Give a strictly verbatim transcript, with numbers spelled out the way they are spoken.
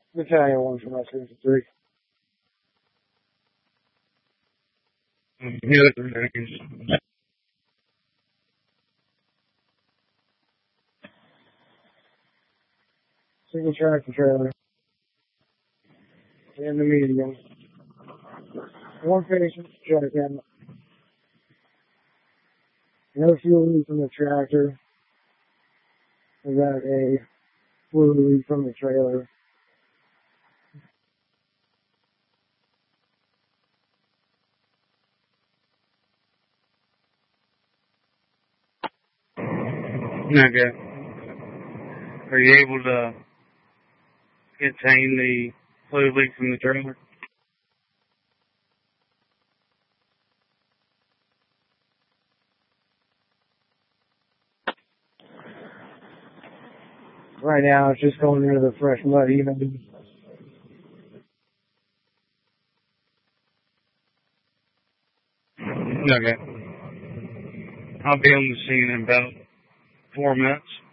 Battalion one from my sixty-three. Single tractor trailer. In the medium. One patient, check in. No fuel leak from the tractor. We got a fluid leak from the trailer. Okay. Are you able to contain the fluid leak from the trailer? Right now, it's just going into the fresh mud even. Okay. I'll be on the scene in about four minutes.